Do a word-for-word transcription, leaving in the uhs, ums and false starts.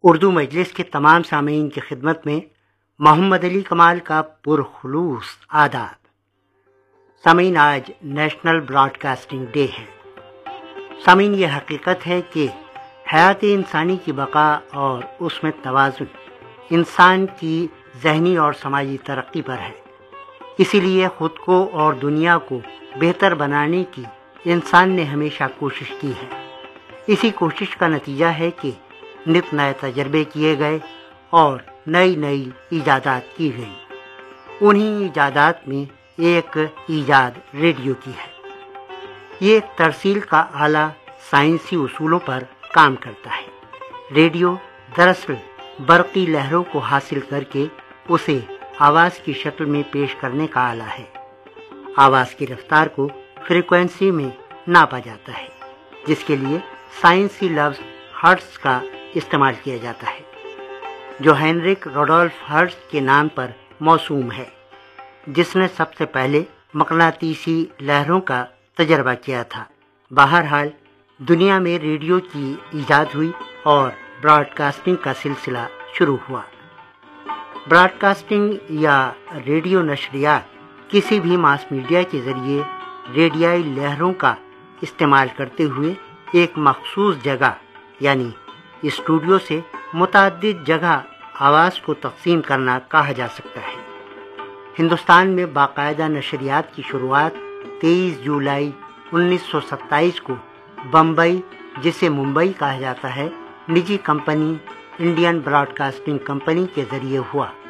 اردو مجلس کے تمام سامعین کی خدمت میں محمد علی کمال کا پرخلوص آداب۔ سامعین، آج نیشنل براڈ کاسٹنگ ڈے ہے۔ سامعین، یہ حقیقت ہے کہ حیات انسانی کی بقا اور اس میں توازن انسان کی ذہنی اور سماجی ترقی پر ہے۔ اسی لیے خود کو اور دنیا کو بہتر بنانے کی انسان نے ہمیشہ کوشش کی ہے۔ اسی کوشش کا نتیجہ ہے کہ نت نئے تجربے کیے گئے اور نئی نئی ایجادات کی گئیں۔ انہی ایجادات میں ایک ایجاد ریڈیو کی ہے۔ یہ ایک ترسیل کا آلہ سائنسی اصولوں پر کام کرتا ہے۔ ریڈیو دراصل برقی لہروں کو حاصل کر کے اسے آواز کی شکل میں پیش کرنے کا آلہ ہے۔ آواز کی رفتار کو فریکوینسی میں ناپا جاتا ہے، جس کے لیے سائنسی لفظ ہرٹز کا استعمال کیا جاتا ہے، جو ہینریک روڈولف ہرٹز کے نام پر موسوم ہے، جس نے سب سے پہلے مقناطیسی لہروں کا تجربہ کیا تھا۔ بہرحال دنیا میں ریڈیو کی ایجاد ہوئی اور براڈ کاسٹنگ کا سلسلہ شروع ہوا۔ براڈ کاسٹنگ یا ریڈیو نشریات کسی بھی ماس میڈیا کے ذریعے ریڈیائی لہروں کا استعمال کرتے ہوئے ایک مخصوص جگہ یعنی اسٹوڈیو سے متعدد جگہ آواز کو تقسیم کرنا کہا جا سکتا ہے۔ ہندوستان میں باقاعدہ نشریات کی شروعات تیئیس جولائی انیس سو ستائیس کو بمبئی، جسے ممبئی کہا جاتا ہے، نجی company Indian Broad casting company کے ذریعے ہوا۔